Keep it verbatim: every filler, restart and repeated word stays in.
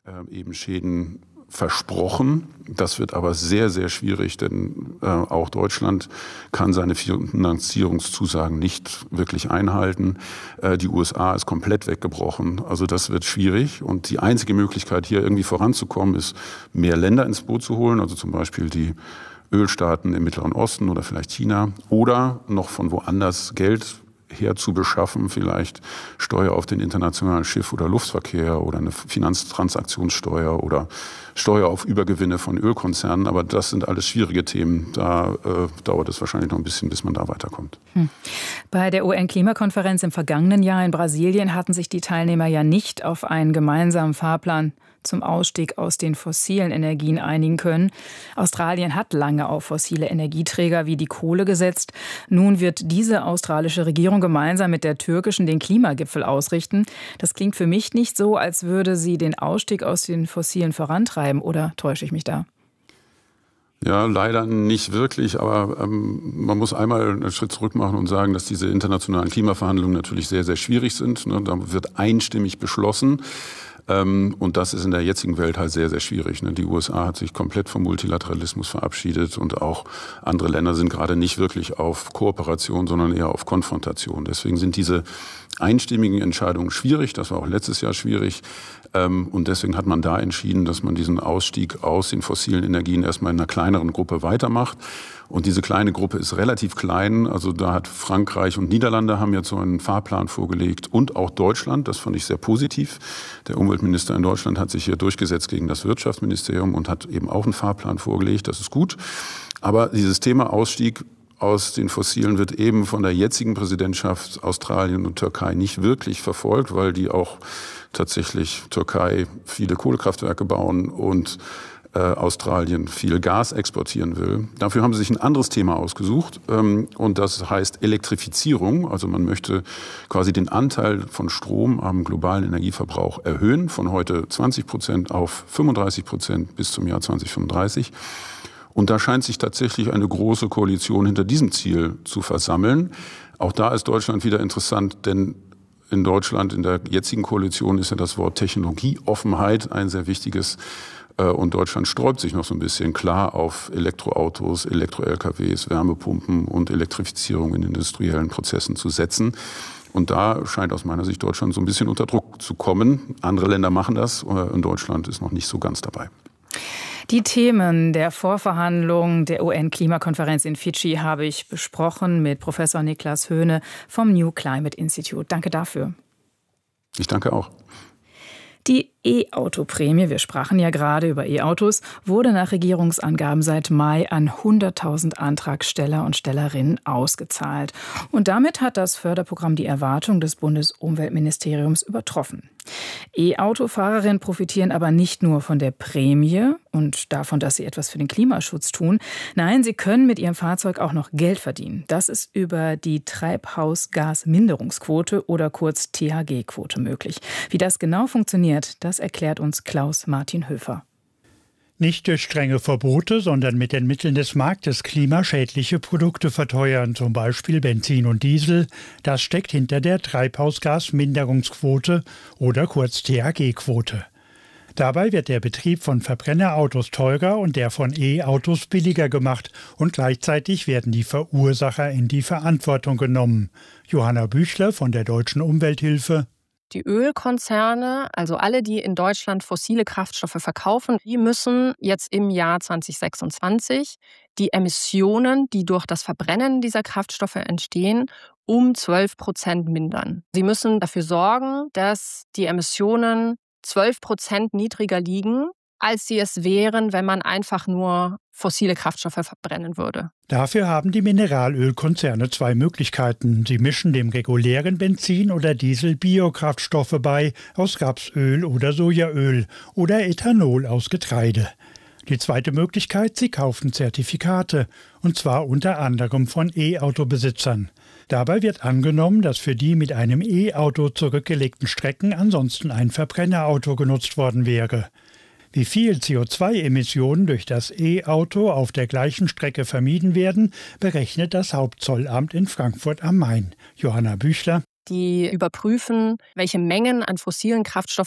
äh, eben Schäden versprochen. Das wird aber sehr, sehr schwierig, denn äh, auch Deutschland kann seine Finanzierungszusagen nicht wirklich einhalten. Äh, die U S A ist komplett weggebrochen. Also das wird schwierig. Und die einzige Möglichkeit, hier irgendwie voranzukommen, ist, mehr Länder ins Boot zu holen, also zum Beispiel die Ölstaaten im Mittleren Osten oder vielleicht China, oder noch von woanders Geld herzubeschaffen, vielleicht Steuer auf den internationalen Schiff- oder Luftverkehr oder eine Finanztransaktionssteuer oder Steuer auf Übergewinne von Ölkonzernen. Aber das sind alles schwierige Themen. Da äh, dauert es wahrscheinlich noch ein bisschen, bis man da weiterkommt. Hm. Bei der U N-Klimakonferenz im vergangenen Jahr in Brasilien hatten sich die Teilnehmer ja nicht auf einen gemeinsamen Fahrplan zum Ausstieg aus den fossilen Energien einigen können. Australien hat lange auf fossile Energieträger wie die Kohle gesetzt. Nun wird diese australische Regierung gemeinsam mit der türkischen den Klimagipfel ausrichten. Das klingt für mich nicht so, als würde sie den Ausstieg aus den Fossilen vorantreiben. Oder täusche ich mich da? Ja, leider nicht wirklich, aber ähm, man muss einmal einen Schritt zurück machen und sagen, dass diese internationalen Klimaverhandlungen natürlich sehr, sehr schwierig sind. Ne? Da wird einstimmig beschlossen. Und das ist in der jetzigen Welt halt sehr, sehr schwierig. Die U S A hat sich komplett vom Multilateralismus verabschiedet und auch andere Länder sind gerade nicht wirklich auf Kooperation, sondern eher auf Konfrontation. Deswegen sind diese einstimmigen Entscheidungen schwierig. Das war auch letztes Jahr schwierig. Und deswegen hat man da entschieden, dass man diesen Ausstieg aus den fossilen Energien erstmal in einer kleineren Gruppe weitermacht. Und diese kleine Gruppe ist relativ klein. Also da hat Frankreich und Niederlande haben jetzt so einen Fahrplan vorgelegt und auch Deutschland. Das fand ich sehr positiv. Der Umweltminister in Deutschland hat sich hier durchgesetzt gegen das Wirtschaftsministerium und hat eben auch einen Fahrplan vorgelegt. Das ist gut. Aber dieses Thema Ausstieg aus den Fossilen wird eben von der jetzigen Präsidentschaft Australien und Türkei nicht wirklich verfolgt, weil die auch tatsächlich Türkei viele Kohlekraftwerke bauen und äh, Australien viel Gas exportieren will. Dafür haben sie sich ein anderes Thema ausgesucht ähm, und das heißt Elektrifizierung. Also man möchte quasi den Anteil von Strom am globalen Energieverbrauch erhöhen, von heute zwanzig Prozent auf fünfunddreißig Prozent bis zum Jahr zweitausendfünfunddreißig. Und da scheint sich tatsächlich eine große Koalition hinter diesem Ziel zu versammeln. Auch da ist Deutschland wieder interessant, denn in Deutschland, in der jetzigen Koalition, ist ja das Wort Technologieoffenheit ein sehr wichtiges. Und Deutschland sträubt sich noch so ein bisschen klar auf Elektroautos, Elektro-L K Ws, Wärmepumpen und Elektrifizierung in industriellen Prozessen zu setzen. Und da scheint aus meiner Sicht Deutschland so ein bisschen unter Druck zu kommen. Andere Länder machen das und Deutschland ist noch nicht so ganz dabei. Die Themen der Vorverhandlungen der U N-Klimakonferenz in Fidschi habe ich besprochen mit Professor Niklas Höhne vom New Climate Institute. Danke dafür. Ich danke auch. Die E-Auto-Prämie, wir sprachen ja gerade über E-Autos, wurde nach Regierungsangaben seit Mai an hunderttausend Antragsteller und Stellerinnen ausgezahlt. Und damit hat das Förderprogramm die Erwartung des Bundesumweltministeriums übertroffen. E-Auto-Fahrerinnen profitieren aber nicht nur von der Prämie und davon, dass sie etwas für den Klimaschutz tun. Nein, sie können mit ihrem Fahrzeug auch noch Geld verdienen. Das ist über die Treibhausgasminderungsquote oder kurz T H G-Quote möglich. Wie das genau funktioniert, das erklärt uns Klaus-Martin Höfer. Nicht durch strenge Verbote, sondern mit den Mitteln des Marktes klimaschädliche Produkte verteuern, zum Beispiel Benzin und Diesel. Das steckt hinter der Treibhausgasminderungsquote oder kurz T H G-Quote. Dabei wird der Betrieb von Verbrennerautos teurer und der von E-Autos billiger gemacht und gleichzeitig werden die Verursacher in die Verantwortung genommen. Johanna Büchler von der Deutschen Umwelthilfe. Die Ölkonzerne, also alle, die in Deutschland fossile Kraftstoffe verkaufen, die müssen jetzt im Jahr zwanzig sechsundzwanzig die Emissionen, die durch das Verbrennen dieser Kraftstoffe entstehen, um zwölf Prozent mindern. Sie müssen dafür sorgen, dass die Emissionen zwölf Prozent niedriger liegen, als sie es wären, wenn man einfach nur fossile Kraftstoffe verbrennen würde. Dafür haben die Mineralölkonzerne zwei Möglichkeiten. Sie mischen dem regulären Benzin oder Diesel Biokraftstoffe bei, aus Rapsöl oder Sojaöl oder Ethanol aus Getreide. Die zweite Möglichkeit, sie kaufen Zertifikate, und zwar unter anderem von E-Auto-Besitzern. Dabei wird angenommen, dass für die mit einem E-Auto zurückgelegten Strecken ansonsten ein Verbrennerauto genutzt worden wäre. Wie viel C O zwei Emissionen durch das E-Auto auf der gleichen Strecke vermieden werden, berechnet das Hauptzollamt in Frankfurt am Main. Johanna Büchler. Die überprüfen, welche Mengen an fossilen Kraftstoffen